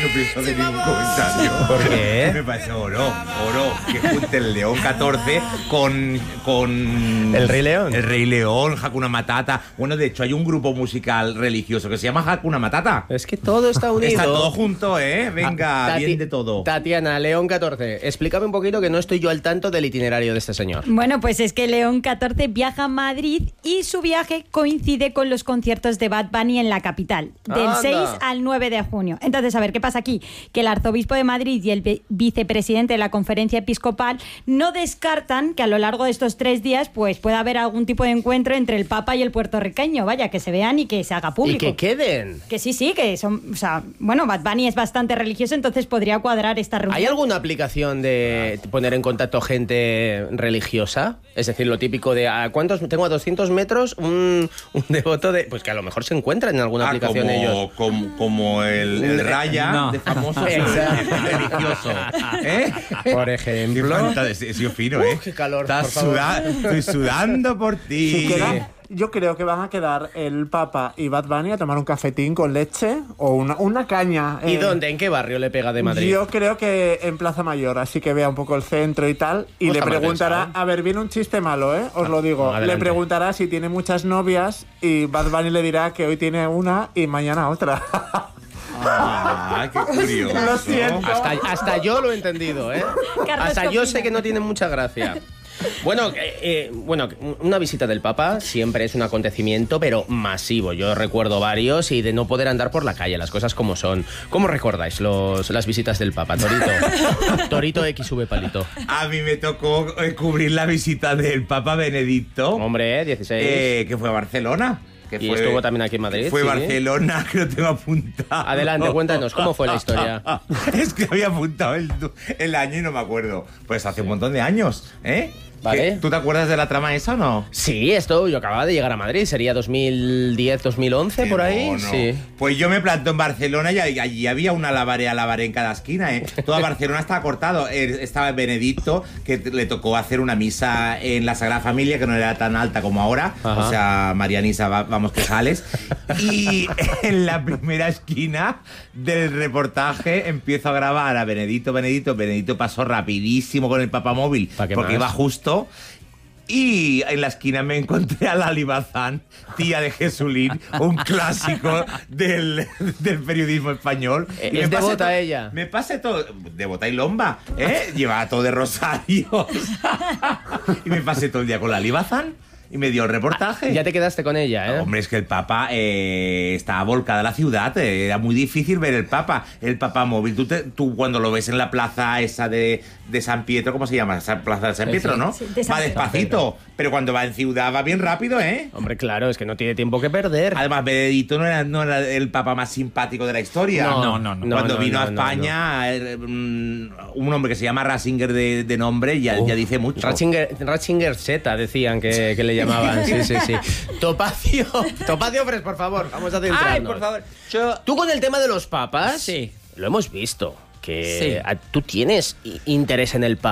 no pienso hacer ningún comentario. ¿Por qué? Me parece oro, que junte el León 14 con... ¿El Rey León? El Rey León, Hakuna Matata. Bueno, de hecho hay un grupo musical religioso que se llama Hakuna Matata. Es que todo está unido. Está todo junto, ¿eh? Venga, bien de todo. Tatiana, León 14, explícame un poquito que no estoy yo al tanto del itinerario de este señor. Bueno, pues es que León 14 viaja a Madrid y su viaje coincide con los conciertos de Bad Bunny en la capital, del 6 al 9 de junio. Entonces, a ver, ¿qué pasa aquí? Que el arzobispo de Madrid y el vicepresidente de la conferencia episcopal no descartan que a lo largo de estos 3 días pues pueda haber algún tipo de encuentro entre el Papa y el puertorriqueño, vaya, que se vean y que se haga público. Y que queden. Que sí, que son, o sea, bueno, Bad Bunny es bastante religioso, entonces podría cuadrar esta reunión. ¿Hay alguna aplicación de poner en contacto gente religiosa? Es decir, lo típico de ¿a cuántos? Tengo a 200 metros un devoto de... Pues que a lo mejor se encuentran en alguna aplicación ellos. Como el Raya, de famoso religioso. ¿Eh? Por ejemplo. Es fino, ¿eh? Qué calor, Estoy sudando por ti. Si quedan, yo creo que van a quedar el Papa y Bad Bunny a tomar un cafetín con leche o una caña. ¿Y dónde? ¿En qué barrio le pega de Madrid? Yo creo que en Plaza Mayor, así que vea un poco el centro y tal. Y No le está mal preguntará, pensado. a ver, viene un chiste malo, os lo digo. Adelante. Le preguntará si tiene muchas novias y Bad Bunny le dirá que hoy tiene una y mañana otra. Ah, qué curioso. Lo siento. Hasta yo lo he entendido, ¿eh? Carlos, Hasta ¿qué yo opinas? sé que no tiene mucha gracia. Bueno, una visita del Papa siempre es un acontecimiento, pero masivo. Yo recuerdo varios y de no poder andar por la calle, las cosas como son. ¿Cómo recordáis las visitas del Papa, Torito? Torito XV Palito. A mí me tocó cubrir la visita del Papa Benedicto. Hombre, 16. Que fue a Barcelona. Y estuvo también aquí en Madrid. Fue sí. Barcelona, que lo tengo apuntado. Adelante, cuéntanos, ¿cómo fue la historia? Es que había apuntado el año y no me acuerdo. Pues hace un montón de años, ¿eh? Vale. ¿Tú te acuerdas de la trama esa o no? Sí, yo acababa de llegar a Madrid, sería 2010, 2011, por ahí. No. Sí. Pues yo me planto en Barcelona y allí había una lavaré en cada esquina, ¿eh? Toda Barcelona estaba cortado. Estaba Benedicto, que le tocó hacer una misa en la Sagrada Familia, que no era tan alta como ahora. Ajá. O sea, Marianisa, vamos que sales. Y en la primera esquina del reportaje empiezo a grabar a Benedicto. Benedicto pasó rapidísimo con el papamóvil, ¿Pa' qué porque más? iba justo. Y en la esquina me encontré a Lali Bazán, tía de Jesulín, un clásico del periodismo español. Y ¿Es me pasé devota ella? Me pasé todo... Devota y lomba, ¿eh? Llevaba todo de rosarios. Y me pasé todo el día con Lali Bazán. Y me dio el reportaje. Ya te quedaste con ella, ¿eh? Hombre, es que el Papa estaba volcada la ciudad. Era muy difícil ver el Papa móvil. Tú cuando lo ves en la plaza esa de San Pietro, ¿cómo se llama? Esa plaza de San Pietro, ¿no? Sí, de San Va Pietro. despacito. Pero cuando va en ciudad va bien rápido, ¿eh? Hombre, claro, es que no tiene tiempo que perder. Además, Benedicto no era el Papa más simpático de la historia. No. Cuando vino a no. España, un hombre que se llama Ratzinger de nombre ya dice mucho. Ratzinger Z decían que le llamaban. Sí. Topacio Fres, por favor, vamos a centrarnos. Ay, por favor. Tú con el tema de los papas, Sí. lo hemos visto, que Sí. tú tienes interés en el Papa.